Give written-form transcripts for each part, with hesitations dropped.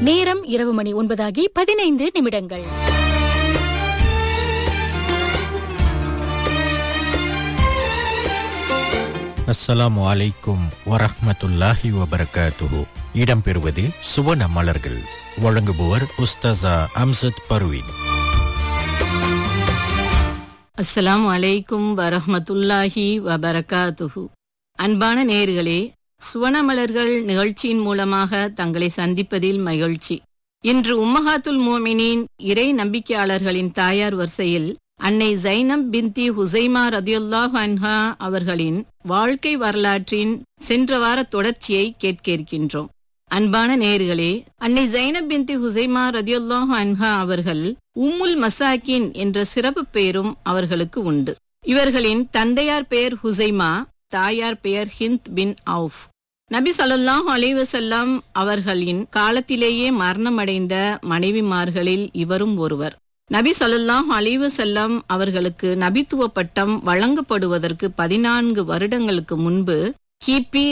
நேரம் இரவு மணி 9:15. அஸ்ஸலாமு அலைக்கும் வரஹ்மத்துல்லாஹி வபரகாத்துஹு. இடம்பெறுவது சுவன மலர்கள். வழங்குபவர் உஸ்தாஸா அம்சத் பர்வீன். அஸ்ஸலாமு அலைக்கும் வரஹ்மத்துல்லாஹி வபரகாத்துஹு. அன்பான நேயர்களே, சுவனமலர்கள் நிகழ்ச்சியின் மூலமாக தங்களை சந்திப்பதில் மகிழ்ச்சி. இன்று உம்மஹாத்துல் மோமினீன் இறை நம்பிக்கையாளர்களின் தாயார் வரிசையில் அன்னை ஜைனப் பின்தி ஹுசைமா ரதியுல்லாஹு அன்ஹா அவர்களின் வாழ்க்கை வரலாற்றின் சென்ற வார தொடர்ச்சியை கேட்க இருக்கின்றோம். அன்பான நேயர்களே, அன்னை ஜைனப் பின்தி ஹுசைமா ரதியுல்லாஹு அன்ஹா அவர்கள் உம்முல் மசாக்கின் என்ற சிறப்பு பெயரும் அவர்களுக்கு உண்டு. இவர்களின் தந்தையார் பெயர் ஹுசைமா, தாயார் பெயர் ஹிந்த் பின் அவுஃப். நபி ஸல்லல்லாஹு அலைஹி வஸல்லம் அவர்களின் காலத்திலேயே மரணமடைந்த மனைவிமார்களில் இவரும் ஒருவர். நபி ஸல்லல்லாஹு அலைஹி வஸல்லம் அவர்களுக்கு நபித்துவ பட்டம் வழங்கப்படுவதற்கு 14 வருடங்களுக்கு முன்பு கிபி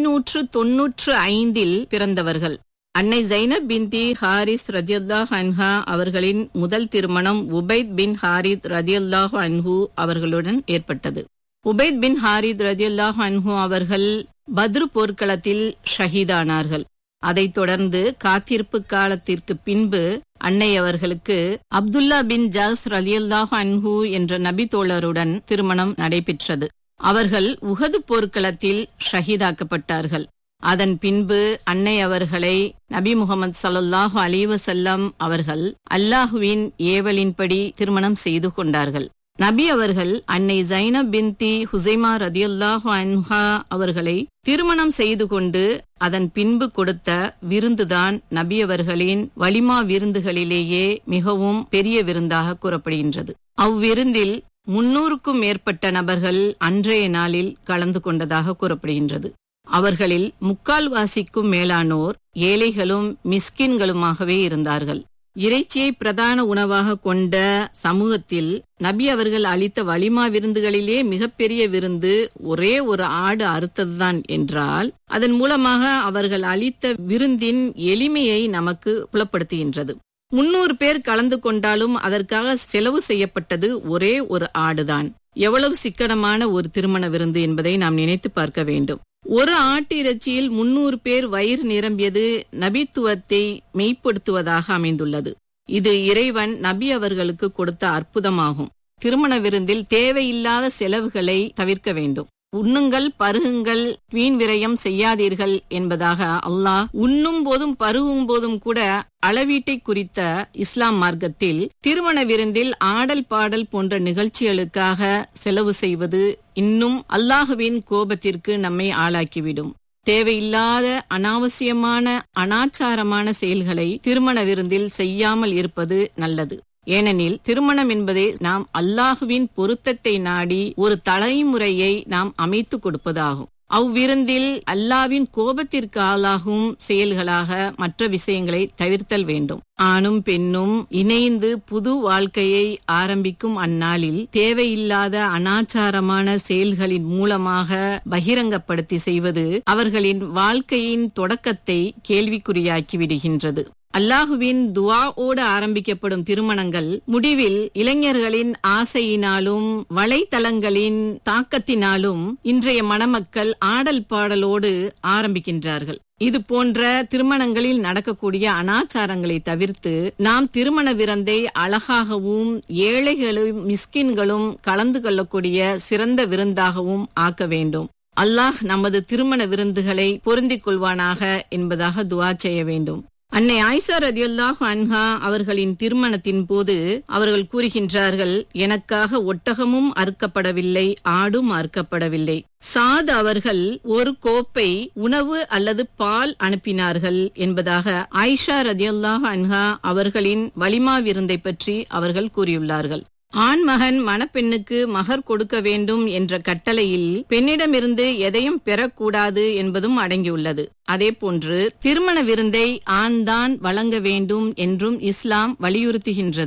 595 பிறந்தவர்கள். அன்னை ஜைனப் பின்தி ஹாரிஸ் ரதியல்லாஹு அன்ஹா அவர்களின் முதல் திருமணம் உபைத் பின் ஹாரித் ரதியல்லாஹு அன்ஹு அவர்களுடன் ஏற்பட்டது. உபைத் பின் ஹாரித் ரதியல்லாஹு அன்ஹு அவர்கள் பத்ரு போர்க்களத்தில் ஷஹீதானார்கள். அதைத் தொடர்ந்து காத்திருப்பு காலத்திற்கு பின்பு அன்னை அவர்களுக்கு அப்துல்லா பின் ஜாஸ் ரலியல்லாஹு அன்ஹு என்ற நபி தோழருடன் திருமணம் நடைபெற்றது. அவர்கள் உஹது போர்க்களத்தில் ஷஹீதாக்கப்பட்டார்கள். அதன் பின்பு அன்னை அவர்களை நபி முகமது ஸல்லல்லாஹு அலைஹி வஸல்லம் அவர்கள் அல்லாஹுவின் ஏவலின்படி திருமணம் செய்து கொண்டார்கள். நபி அவர்கள் அன்னை ஜைனப் பின்தி ஹுசைமா ரதியுல்லாஹு அன்ஹா அவர்களை திருமணம் செய்து கொண்டு அதன் பின்பு கொடுத்த விருந்துதான் நபி அவர்களின் வலிமா விருந்துகளிலேயே மிகவும் பெரிய விருந்தாக கூறப்படுகின்றது. அவ்விருந்தில் 300க்கும் மேற்பட்ட நபர்கள் அன்றைய நாளில் கலந்து கொண்டதாக கூறப்படுகின்றது. அவர்களில் முக்கால்வாசிக்கும் மேலானோர் ஏழைகளும் மிஸ்கின்களுமாகவே இருந்தார்கள். இறைச்சியை பிரதான உணவாக கொண்ட சமூகத்தில் நபி அவர்கள் அளித்த வலிமா விருந்துகளிலே மிகப்பெரிய விருந்து ஒரே ஒரு ஆடு அறுத்ததுதான் என்றால் அதன் மூலமாக அவர்கள் அளித்த விருந்தின் எளிமையை நமக்கு புலப்படுத்துகின்றது. 300 பேர் கலந்து கொண்டாலும் அதற்காக செலவு செய்யப்பட்டது ஒரே ஒரு ஆடுதான். எவ்வளவு சிக்கனமான ஒரு திருமண விருந்து என்பதை நாம் நினைத்து பார்க்க வேண்டும். ஒரு ஆட்டு இறைச்சியில் 300 பேர் வயிறு நிரம்பியது நபித்துவத்தை மெய்ப்படுத்துவதாக அமைந்துள்ளது. இது இறைவன் நபி அவர்களுக்கு கொடுத்த அற்புதமாகும். திருமண விருந்தில் தேவையில்லாத செலவுகளை தவிர்க்க வேண்டும். உண்ணுங்கள், பருகுங்கள், வீண் விரயம் செய்யாதீர்கள் என்பதாக அல்லாஹ் உண்ணும் போதும் பருகும் போதும் கூட அளவீட்டை குறித்த இஸ்லாம் மார்க்கத்தில் திருமண விருந்தில் ஆடல் பாடல் போன்ற நிகழ்ச்சிகளுக்காக செலவு செய்வது இன்னும் அல்லாஹுவின் கோபத்திற்கு நம்மை ஆளாக்கிவிடும். தேவையில்லாத அனாவசியமான அனாச்சாரமான செயல்களை திருமண விருந்தில் செய்யாமல் இருப்பது நல்லது. ஏனெனில் திருமணம் என்பதே நாம் அல்லாஹுவின் பொருத்தத்தை நாடி ஒரு தலைமுறையை நாம் அமைத்து கொடுப்பதாகும். அவ்விருந்தில் அல்லாஹ்வின் கோபத்திற்கு ஆளாகும் செயல்களாக மற்ற விஷயங்களை தவிர்த்தல் வேண்டும். ஆணும் பெண்ணும் இணைந்து புது வாழ்க்கையை ஆரம்பிக்கும் அந்நாளில் தேவையில்லாத அனாச்சாரமான செயல்களின் மூலமாக பகிரங்கப்படுத்தி செய்வது அவர்களின் வாழ்க்கையின் தொடக்கத்தை கேள்விக்குறியாக்கி விடுகின்றது. அல்லாஹுவின் துஆவோடு ஆரம்பிக்கப்படும் திருமணங்கள் முடிவில் இளைஞர்களின் ஆசையினாலும் வலைத்தளங்களின் தாக்கத்தினாலும் இன்றைய மணமக்கள் ஆடல் பாடலோடு ஆரம்பிக்கின்றார்கள். இது போன்ற திருமணங்களில் நடக்கக்கூடிய அனாச்சாரங்களை தவிர்த்து நாம் திருமண விருந்தை அழகாகவும் ஏழைகளும் மிஸ்கின்களும் கலந்து கொள்ளக்கூடிய சிறந்த விருந்தாகவும் ஆக்க வேண்டும். அல்லாஹ் நமது திருமண விருந்துகளை பொருந்திக் கொள்வானாக என்பதாக துஆ செய்ய வேண்டும். அன்னை ஆயிஷா ரதியல்லாஹு அன்ஹா அவர்களின் திருமணத்தின் போது அவர்கள் கூறுகின்றார்கள், எனக்காக ஒட்டகமும் அறுக்கப்படவில்லை, ஆடும் அறுக்கப்படவில்லை. சாத் அவர்கள் ஒரு கோப்பை உணவு அல்லது பால் அனுப்பினார்கள் என்பதாக ஆயிஷா ரதியல்லாஹு அன்ஹா அவர்களின் வலிமா விருந்தை பற்றி அவர்கள் கூறியுள்ளார்கள். ஆண் மகன் மணப்பெண்ணுக்கு மகர் கொடுக்க வேண்டும் என்ற கட்டளையில் பெண்ணிடமிருந்து எதையும் பெறக்கூடாது என்பதும் அடங்கியுள்ளது. அதேபோன்று திருமண விருந்தை ஆண்தான் வழங்க வேண்டும் என்றும் இஸ்லாம் வலியுறுத்துகின்றது.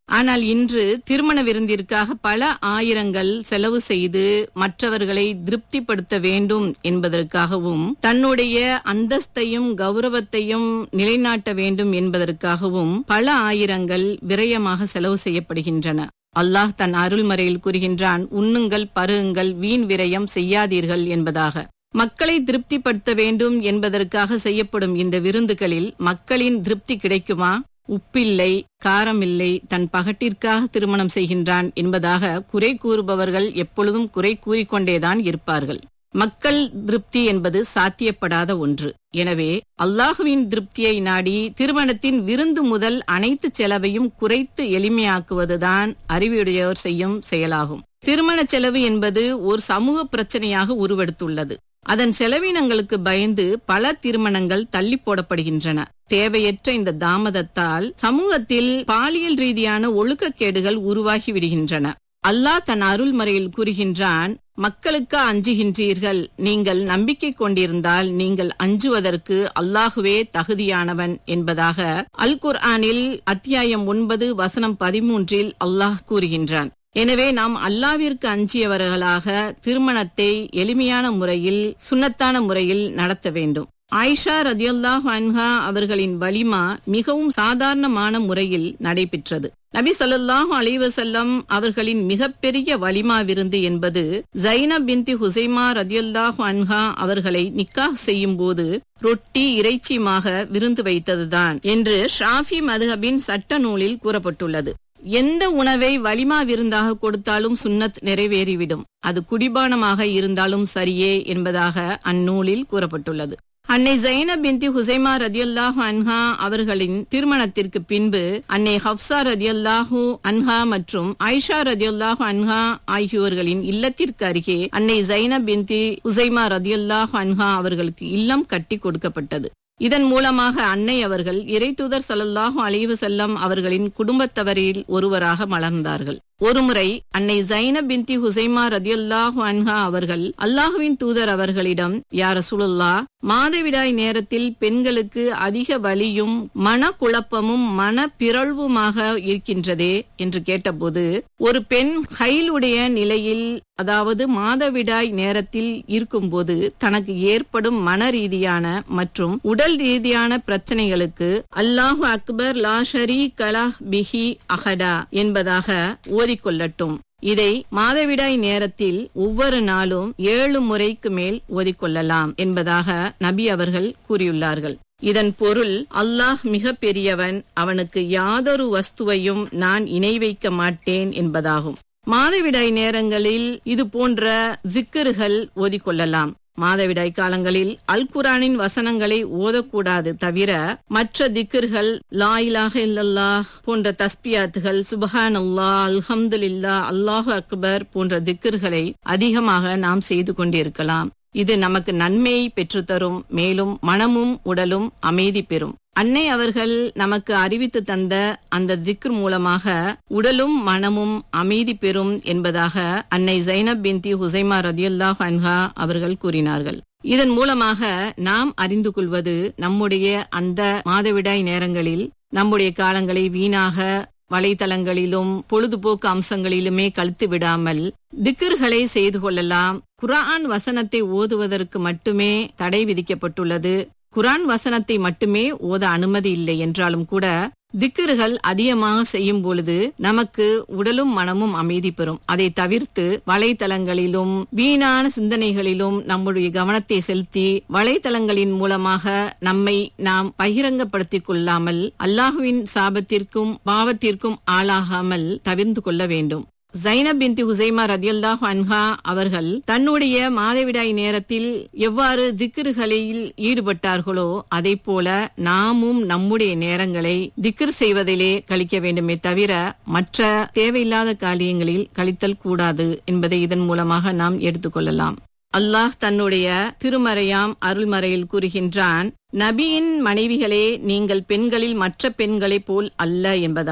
ஆனால் இன்று திருமண விருந்திற்காக பல ஆயிரங்கள் செலவு செய்து மற்றவர்களை திருப்திப்படுத்த வேண்டும் என்பதற்காகவும் தன்னுடைய அந்தஸ்தையும் கௌரவத்தையும் நிலைநாட்ட வேண்டும் என்பதற்காகவும் பல ஆயிரங்கள் விரயமாக செலவு செய்யப்படுகின்றன. அல்லாஹ் தன் அருள்மறையில் கூறுகின்றான், உண்ணுங்கள் பருகுங்கள், வீண் விரயம் செய்யாதீர்கள் என்பதாக. மக்களை திருப்திப்படுத்த வேண்டும் என்பதற்காக செய்யப்படும் இந்த விருந்துகளில் மக்களின் திருப்தி கிடைக்குமா? உப்பில்லை, காரமில்லை, தன் பகட்டிற்காக திருமணம் செய்கின்றான் என்பதாக குறை கூறுபவர்கள் எப்பொழுதும் குறை கூறிக்கொண்டேதான் இருப்பார்கள். மக்கள் திருப்தி என்பது சாத்தியப்படாத ஒன்று. எனவே அல்லாஹுவின் திருப்தியை நாடி திருமணத்தின் விருந்து முதல் அனைத்து செலவையும் குறைத்து எளிமையாக்குவதுதான் அறிவுடையோர் செய்யும் செயலாகும். திருமண செலவு என்பது ஒரு சமூக பிரச்சனையாக உருவெடுத்துள்ளது. அதன் செலவினங்களுக்கு பயந்து பல திருமணங்கள் தள்ளி போடப்படுகின்றன. தேவையற்ற இந்த தாமதத்தால் சமூகத்தில் பாலியல் ரீதியான ஒழுக்கக்கேடுகள் உருவாகி விடுகின்றன. அல்லாஹ் தன் அருள்மறையில் கூறுகின்றான், மக்களுக்கு அஞ்சுகின்றீர்கள், நீங்கள் நம்பிக்கை கொண்டிருந்தால் நீங்கள் அஞ்சுவதற்கு அல்லாஹுவே தகுதியானவன் என்பதாக அல் குர்ஆனில் அத்தியாயம் 9 வசனம் 13 அல்லாஹ் கூறுகின்றான். எனவே நாம் அல்லாஹ்விற்கு அஞ்சியவர்களாக திருமணத்தை எளிமையான முறையில் சுன்னத்தான முறையில் நடத்த வேண்டும். ஆயிஷா ரதியல்லாஹு அன்ஹா அவர்களின் வலிமா மிகவும் சாதாரணமான முறையில் நடைபெற்றது. நபி ஸல்லல்லாஹு அலைஹி வஸல்லம் அவர்களின் மிகப்பெரிய வலிமா விருந்து என்பது ஜைனப் பின்த் ஹுசைமா ரதியல்லாஹு அன்ஹா அவர்களை நிக்காஹ் செய்யும் போது ரொட்டி இறைச்சியுமாக விருந்து வைத்ததுதான் என்று ஷாஃபி மதுஹபின் சட்ட நூலில் கூறப்பட்டுள்ளது. எந்த உணவை வலிமா விருந்தாக கொடுத்தாலும் சுன்னத் நிறைவேறிவிடும், அது குடிபானமாக இருந்தாலும் சரியே என்பதாக அந்நூலில் கூறப்பட்டுள்ளது. அன்னை ஜைனப் பின்த் ஹுசைமா ரதியல்லாஹு அன்ஹா அவர்களின் திருமணத்திற்கு பின்பு அன்னை ஹப்சா ரதியல்லாஹு அன்ஹா மற்றும் ஆயிஷா ரதியல்லாஹு அன்ஹா ஆகியோர்களின் இல்லத்திற்கு அருகே அன்னை ஜைனப் பின்த் ஹுசைமா ரதியல்லாஹு அன்ஹா அவர்களுக்கு இல்லம் கட்டி கொடுக்கப்பட்டது. இதன் மூலமாக அன்னை அவர்கள் இறைத்தூதர் ஸல்லல்லாஹு அலைஹி வஸல்லம் அவர்களின் குடும்பத்தவரில் ஒருவராக மலர்ந்தார்கள். ஒருமுறை அன்னை ஜைனப் பின்த் ஹுசைமா ரதியல்லாஹு அன்ஹா அவர்கள் அல்லாஹுவின் தூதர் அவர்களிடம், யா ரசூலுல்லாஹ், மாதவிடாய் நேரத்தில் பெண்களுக்கு அதிக வலியும் மனக்குழப்பமும் மனப்பிறழ்வுமாக இருக்கின்றதே என்று கேட்டபோது, ஒரு பெண் ஹைலுடைய நிலையில், அதாவது மாதவிடாய் நேரத்தில் இருக்கும்போது தனக்கு ஏற்படும் மன ரீதியான மற்றும் உடல் ரீதியான பிரச்சனைகளுக்கு அல்லாஹு அக்பர் லா ஷரீக லஹ் பிஹி அஹடா என்பதாக ஓதிக்கொள்ளட்டும். இதை மாதவிடாய் நேரத்தில் ஒவ்வொரு நாளும் 7 முறைக்கு மேல் ஓதிக்கொள்ளலாம் என்பதாக நபி அவர்கள் கூறியுள்ளார்கள். இதன் பொருள், அல்லாஹ் மிக பெரியவன், அவனுக்கு யாதொரு வஸ்துவையும் நான் இணை வைக்க மாட்டேன் என்பதாகும். மாதவிடாய் நேரங்களில் இது போன்ற ஜிக்கர்கள் ஓதிக்கொள்ளலாம். மாதவிடாய் காலங்களில் அல் குர்ஆனின் வசனங்களை ஓதக்கூடாது தவிர மற்ற திக்ர்கள், லா இலாஹ இல்லல்லாஹ் போன்ற தஸ்பியாத்துகள், சுப்ஹானல்லாஹ், அல்ஹம்துலில்லாஹ், அல்லாஹு அக்பர் போன்ற திக்ர்களை அதிகமாக நாம் செய்து கொண்டிருக்கலாம். இது நமக்கு நன்மையை பெற்றுத்தரும், மேலும் மனமும் உடலும் அமைதி பெறும். அன்னை அவர்கள் நமக்கு அறிவித்து தந்த அந்த திக்ர் மூலமாக உடலும் மனமும் அமைதி பெறும் என்பதாக அன்னை ஜைனப் பின்த் ஹுசைமா ரதியல்லாஹு அன்ஹா அவர்கள் கூறினார்கள். இதன் மூலமாக நாம் அறிந்து கொள்வது, நம்முடைய அந்த மாதவிடாய் நேரங்களில் நம்முடைய காலங்களை வீணாக வலைத்தளங்களிலும் பொழுதுபோக்கு அம்சங்களிலுமே கழித்து விடாமல் திக்ர்களை செய்து கொள்ளலாம். குர்ஆன் வசனத்தை ஓதுவதற்கு மட்டுமே தடை விதிக்கப்பட்டுள்ளது. குர்ஆன் வசனத்தை மட்டுமே ஓத அனுமதி இல்லை என்றாலும் கூட திக்ர்கள் அதிகமாக செய்யும் பொழுது நமக்கு உடலும் மனமும் அமைதி பெறும். அதை தவிர்த்து வலைத்தளங்களிலும் வீணான சிந்தனைகளிலும் நம்முடைய கவனத்தை செலுத்தி வலைத்தளங்களின் மூலமாக நம்மை நாம் பகிரங்கப்படுத்திக் கொள்ளாமல் அல்லாஹுவின் சாபத்திற்கும் பாவத்திற்கும் ஆளாகாமல் தவிர்த்து கொள்ள வேண்டும். ஜைனப் பின்த் ஹுசைமா ரதியல்லாஹு அன்ஹா அவர்கள் தன்னுடைய மாதவிடாய் நேரத்தில் எவ்வாறு திக்ர்களில் ஈடுபட்டார்களோ அதை போல நாமும் நம்முடைய நேரங்களை திக்ர் செய்வதிலே கழிக்க வேண்டுமே தவிர மற்ற தேவையில்லாத காரியங்களில் கழித்தல் கூடாது என்பதை இதன் மூலமாக நாம் எடுத்துக்கொள்ளலாம். அல்லாஹ் தன்னுடைய திருமறையாம் அருள்மறையில் கூறுகின்றான், நபியின் மனைவிகளே, நீங்கள் பெண்களில் மற்ற பெண்களைப் போல் அல்ல என்பதாக.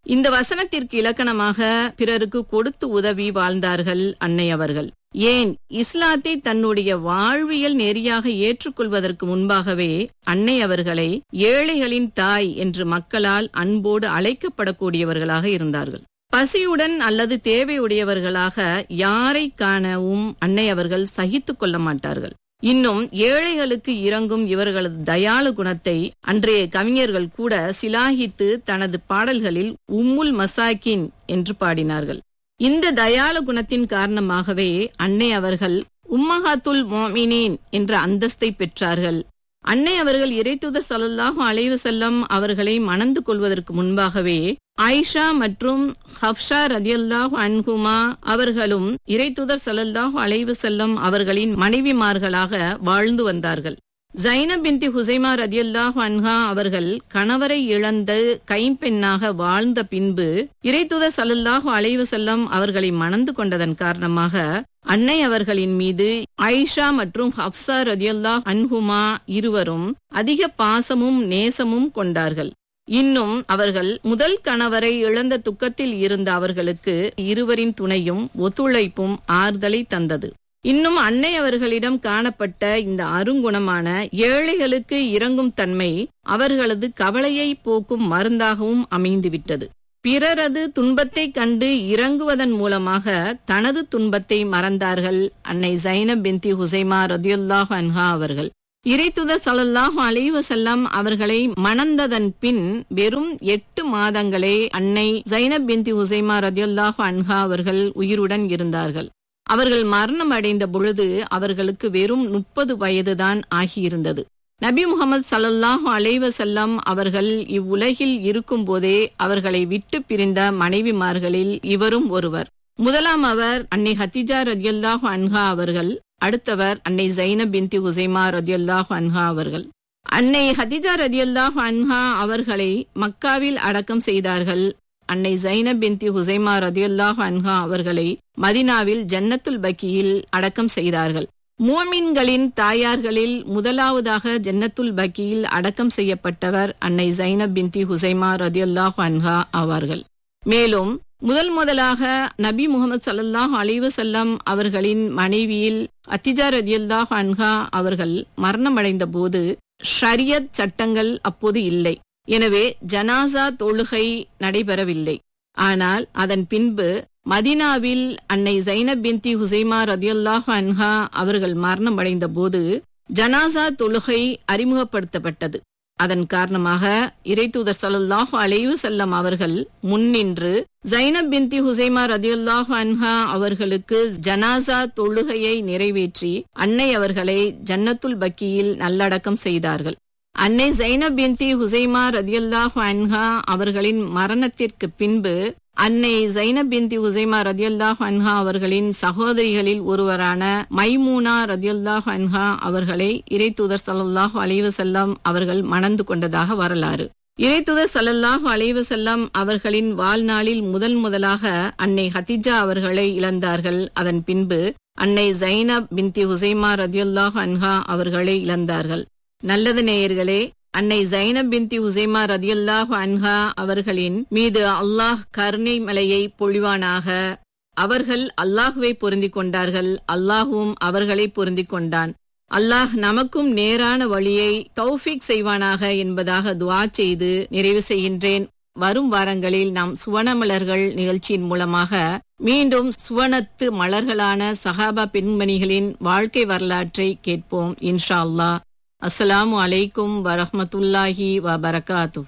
இந்த வசனத்திற்கு இலக்கணமாக பிறருக்கு கொடுத்து உதவி வாழ்ந்தார்கள் அன்னை அவர்கள். ஏன், இஸ்லாத்தை தன்னுடைய வாழ்வியல் நெறியாக ஏற்றுக்கொள்வதற்கு முன்பாகவே அன்னை அவர்களை ஏழைகளின் தாய் என்று மக்களால் அன்போடு அழைக்கப்படக்கூடியவர்களாக இருந்தார்கள். பசியுடன் அல்லது தேவையுடையவர்களாக யாரை காணவும் அன்னை அவர்கள் சகித்துக் கொள்ள மாட்டார்கள். இன்னும் ஏழைகளுக்கு இறங்கும் இவர்களது தயாளு குணத்தை அன்றைய கவிஞர்கள் கூட சிலாகித்து தனது பாடல்களில் உம்முல் மசாக்கின் என்று பாடினார்கள். இந்த தயாளு குணத்தின் காரணமாகவே அன்னை அவர்கள் உம்மஹாத்துல் மோமினீன் என்ற அந்தஸ்தை பெற்றார்கள். அன்னை அவர்கள் இறைத்தூதர் ஸல்லல்லாஹு அலைஹி வஸல்லம் அவர்களை மணந்து கொள்வதற்கு முன்பாகவே ஆயிஷா மற்றும் ஹப்ஷா ரலியல்லாஹு அன்ஹுமா அவர்களும் இறைத்தூதர் ஸல்லல்லாஹு அலைஹி வஸல்லம் அவர்களின் மனைவிமார்களாக வாழ்ந்து வந்தார்கள். ஜைனப் பின்தி ஹுசைமா ரலியல்லாஹு அன்ஹா அவர்கள் கணவரை இழந்து கைம்பெண்ணாக வாழ்ந்த பின்பு இறைத்தூதர் ஸல்லல்லாஹு அலைஹி வஸல்லம் அவர்களை மணந்து கொண்டதன் காரணமாக அன்னை அவர்களின் மீது ஆயிஷா மற்றும் ஹப்சா ரலியல்லாஹு அன்ஹுமா இருவரும் அதிக பாசமும் நேசமும் கொண்டார்கள். இன்னும் அவர்கள் முதல் கணவரை இழந்த துக்கத்தில் இருந்த அவர்களுக்கு இருவரின் துணையும் ஒத்துழைப்பும் ஆறுதலை தந்தது. இன்னும் அன்னை அவர்களிடம் காணப்பட்ட இந்த அருங்குணமான ஏழைகளுக்கு இரங்கும் தன்மை அவர்களது கவலையை போக்கும் மருந்தாகவும் அமைந்துவிட்டது. பிறரது துன்பத்தை கண்டு இறங்குவதன் மூலமாக தனது துன்பத்தை மறந்தார்கள் அன்னை ஜைனப் பின்தி ஹுசைமா ரலியல்லாஹு அன்ஹா அவர்கள். இறைத்தூதர் ஸல்லல்லாஹு அலைஹி வஸல்லம் அவர்களை மணந்ததன் பின் வெறும் 8 மாதங்களே அன்னை ஜைனப் பின்தி ஹுசைமா ரலியல்லாஹு அன்ஹா அவர்கள் உயிருடன் இருந்தார்கள். அவர்கள் மரணம் அடைந்த பொழுது அவர்களுக்கு வெறும் 30 வயதுதான் ஆகியிருந்தது. நபி முகமது ஸல்லல்லாஹு அலைஹி வஸல்லம் அவர்கள் இவ்வுலகில் இருக்கும் போதே அவர்களை விட்டு பிரிந்த மனைவிமார்களில் இவரும் ஒருவர். முதலாம் அவர் அன்னை ஹதீஜா ரலியல்லாஹு அன்ஹா அவர்கள், அடுத்தவர் அன்னை ஜைனப் பின்தி ஹுசைமா ரலியல்லாஹு அன்ஹா அவர்கள். அன்னை ஹதீஜா ரலியல்லாஹு அன்ஹா அவர்களை மக்காவில் அடக்கம் செய்தார்கள். அன்னை ஜைனப் பின்தி ஹுசைமா ரலியல்லாஹு அன்ஹா அவர்களை மதீனாவில் ஜன்னத்துல் பக்கியில் அடக்கம் செய்தார்கள். முஃமின்களின் தாயார்களில் முதலாவதாக ஜன்னத்துல் பக்கியில் அடக்கம் செய்யப்பட்டவர் அன்னை ஜைனப் பின்தி ஹுசைமா ரலியல்லாஹு அன்ஹா ஆவார்கள். மேலும் முதலாக நபி முகமது ஸல்லல்லாஹு அலைஹி வஸல்லம் அவர்களின் மனைவியில் ஹதீஜா ரலியல்லாஹு அன்ஹா அவர்கள் மரணமடைந்த போது ஷரியத் சட்டங்கள் அப்போது இல்லை. எனவே ஜனாசா தொழுகை நடைபெறவில்லை. ஆனால் அதன் பின்பு மதீனாவில் அன்னை ஜைனப் பின்தி ஹுசைமா ரலியல்லாஹு அன்ஹா அவர்கள் மரணமடைந்த போது ஜனாசா தொழுகை அறிமுகப்படுத்தப்பட்டது. அதன் காரணமாக இறைத்தூதர் ஸல்லல்லாஹு அலைஹி வஸல்லம் அவர்கள் முன்னின்று ஜைனப் பின்தி ஹுசைமா ரலியல்லாஹு அன்ஹா அவர்களுக்கு ஜனாசா தொழுகையை நிறைவேற்றி அன்னை அவர்களை ஜன்னத்துல் பக்கியில் நல்லடக்கம் செய்தார்கள். அன்னை ஜைனப் பின்தி ஹுசைமா ரலியல்லாஹு அன்ஹா அவர்களின் மரணத்திற்கு பின்பு அன்னை ஜைனப் பின்தி ஹுசைமா ரலியல்லாஹு அன்ஹா அவர்களின் சகோதரிகளில் ஒருவரான மைமூனா ரலியல்லாஹு அன்ஹா அவர்களை இறைத்தூதர் ஸல்லல்லாஹு அலைஹி வஸல்லம் அவர்கள் மணந்து கொண்டதாக வரலாறு. இறைத்தூதர் ஸல்லல்லாஹு அலைஹி வஸல்லம் அவர்களின் வாழ்நாளில் முதலாக அன்னை ஹதீஜா அவர்களை இழந்தார்கள். அதன் பின்பு அன்னை ஜைனப் பின்தி ஹுசைமா ரலியல்லாஹு அன்ஹா அவர்களை இழந்தார்கள். நல்லது நேயர்களே, அன்னை ஜைனப் பின்தி ஹுசைமா ரலியல்லாஹு அன்ஹா அவர்களின் மீது அல்லாஹ் கருணை மலையை பொழிவானாக. அவர்கள் அல்லாஹுவை பொருந்திக் கொண்டார்கள், அல்லாஹுவும் அவர்களை பொருந்திக் கொண்டான். அல்லாஹ் நமக்கும் நேரான வழியை தௌஃபீக் செய்வானாக என்பதாக துஆ செய்து நிறைவு செய்கின்றேன். வரும் வாரங்களில் நாம் சுவனமலர்கள் நிகழ்ச்சியின் மூலமாக மீண்டும் சுவனத்து மலர்களான சஹாபா பெண்மணிகளின் வாழ்க்கை வரலாற்றை கேட்போம் இன்ஷா அல்லாஹ். அஸ்ஸலாமு அலைக்கும் வரஹ்மத்துல்லாஹி வபரகாத்துஹு.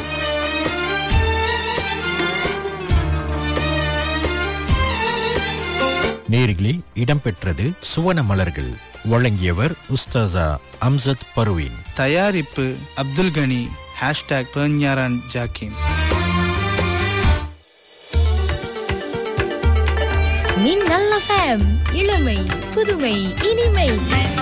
நேரில் இடம்பெற்றது சுவன மலர்கள். வழங்கியவர் உஸ்தாசா அம்சத் பர்வீன். தயாரிப்பு அப்துல் கனி. #பெர்ஞாரான் ஜாக்கிம். மின்னல் FM, இளமை புதுமை இனிமை.